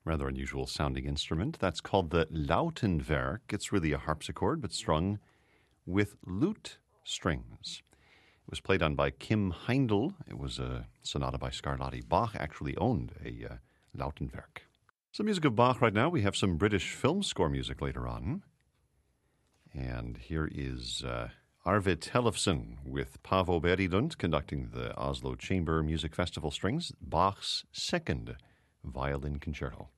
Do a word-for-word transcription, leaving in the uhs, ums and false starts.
Rather unusual sounding instrument. That's called the Lautenwerk. It's really a harpsichord, but strung with lute strings. It was played on by Kim Heindel. It was a sonata by Scarlatti. Bach actually owned a uh, Lautenwerk. Some music of Bach right now. We have some British film score music later on. And here is uh, Arvid Tellefsen with Paavo Berilund conducting the Oslo Chamber Music Festival Strings, Bach's second violin concerto.